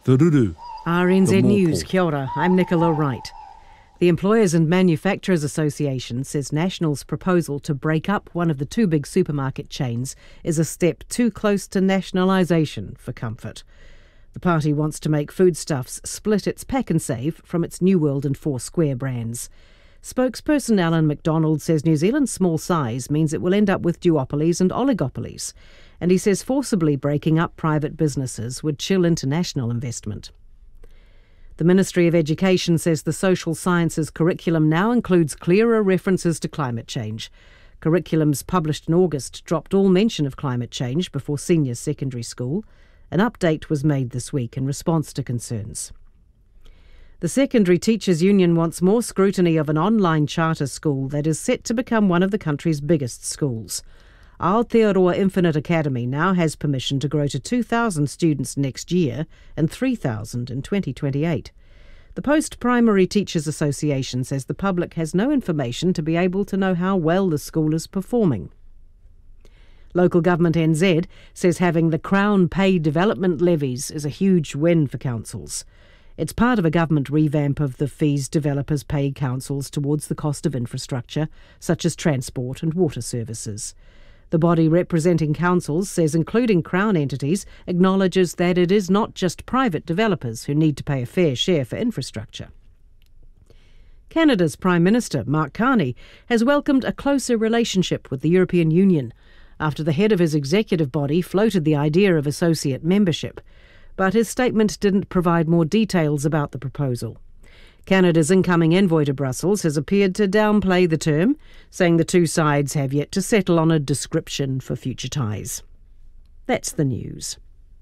the ruru. RNZ The News, mōpō. kia ora, I'm Nicola Wright. The Employers and Manufacturers Association says National's proposal to break up one of the two big supermarket chains is a step too close to nationalisation for comfort. The party wants to make Foodstuffs split its Pack and Save from its New World and Four Square brands. Spokesperson Alan McDonald says New Zealand's small size means it will end up with duopolies and oligopolies, and he says forcibly breaking up private businesses would chill international investment. The Ministry of Education says the social sciences curriculum now includes clearer references to climate change. Curriculums published in August dropped all mention of climate change before senior secondary school. An update was made this week in response to concerns. The Secondary Teachers Union wants more scrutiny of an online charter school that is set to become one of the country's biggest schools. Aotearoa Infinite Academy now has permission to grow to 2,000 students next year and 3,000 in 2028. The Post-Primary Teachers Association says the public has no information to be able to know how well the school is performing. Local Government NZ says having the Crown pay development levies is a huge win for councils. It's part of a government revamp of the fees developers pay councils towards the cost of infrastructure, such as transport and water services. The body representing councils says including Crown entities acknowledges that it is not just private developers who need to pay a fair share for infrastructure. Canada's Prime Minister, Mark Carney, has welcomed a closer relationship with the European Union after the head of his executive body floated the idea of associate membership, but his statement didn't provide more details about the proposal. Canada's incoming envoy to Brussels has appeared to downplay the term, saying the two sides have yet to settle on a description for future ties. That's the news.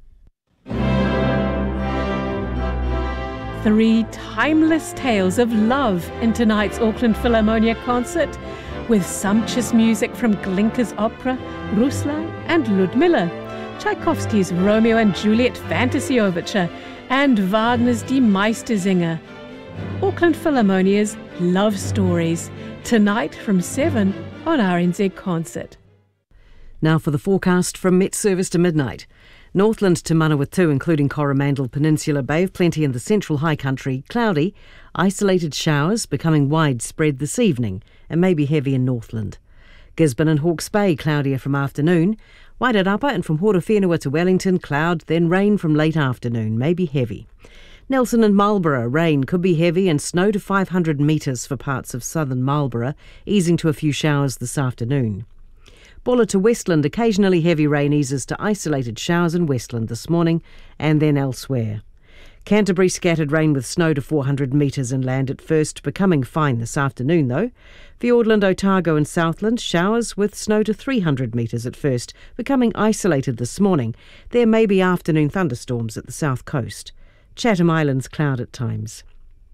3 timeless tales of love in tonight's Auckland Philharmonia concert, with sumptuous music from Glinka's opera, Ruslan and Ludmilla, Tchaikovsky's Romeo and Juliet Fantasy Overture, and Wagner's Die Meistersinger. Auckland Philharmonia's Love Stories, tonight from 7 on RNZ Concert. Now for the forecast from Met Service to midnight. Northland to Manawatu, including Coromandel Peninsula Bay, plenty in the central high country, cloudy, isolated showers becoming widespread this evening and maybe heavy in Northland. Gisborne and Hawke's Bay, cloudier from afternoon. Wairarapa and from Horowhenua to Wellington, cloud, then rain from late afternoon, maybe heavy. Nelson and Marlborough, rain could be heavy and snow to 500 metres for parts of southern Marlborough, easing to a few showers this afternoon. Bulla to Westland, occasionally heavy rain eases to isolated showers in Westland this morning and then elsewhere. Canterbury, scattered rain with snow to 400 metres inland at first, becoming fine this afternoon though. Fiordland, Otago and Southland, showers with snow to 300 metres at first, becoming isolated this morning. There may be afternoon thunderstorms at the south coast. Chatham Islands, cloud at times.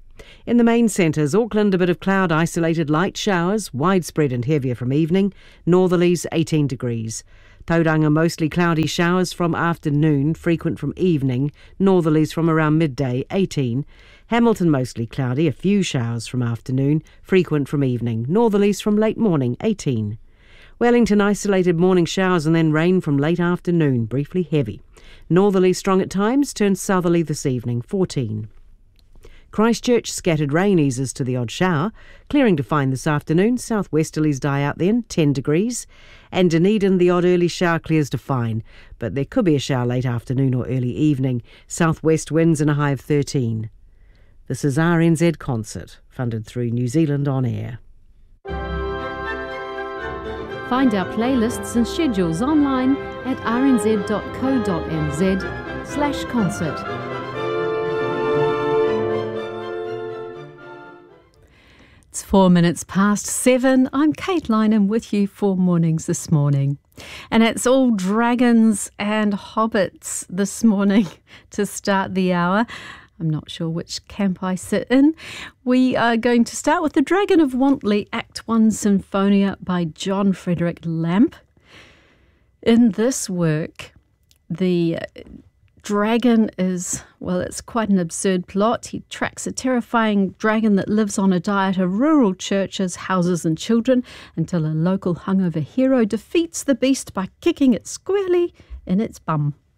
In the main centres, Auckland, a bit of cloud, isolated light showers, widespread and heavier from evening. Northerlies, 18 degrees. Tauranga, mostly cloudy showers from afternoon, frequent from evening. Northerlies from around midday, 18. Hamilton, mostly cloudy, a few showers from afternoon, frequent from evening. Northerlies from late morning, 18. Wellington, isolated morning showers and then rain from late afternoon, briefly heavy. Northerly strong at times, turns southerly this evening, 14. Christchurch, scattered rain eases to the odd shower, clearing to fine this afternoon, southwesterlies die out then, 10 degrees. And Dunedin, the odd early shower clears to fine, but there could be a shower late afternoon or early evening, southwest winds and a high of 13. This is RNZ Concert, funded through New Zealand On Air. Find our playlists and schedules online at rnz.co.nz/concert. It's 4 minutes past 7. I'm Kate Lynham with you for mornings this morning. And it's all dragons and hobbits this morning to start the hour. I'm not sure which camp I sit in. We are going to start with The Dragon of Wantley, Act 1 Symphonia by John Frederick Lampe. In this work, the dragon is, well, it's quite an absurd plot. He tracks a terrifying dragon that lives on a diet of rural churches, houses and children until a local hungover hero defeats the beast by kicking it squarely in its bum.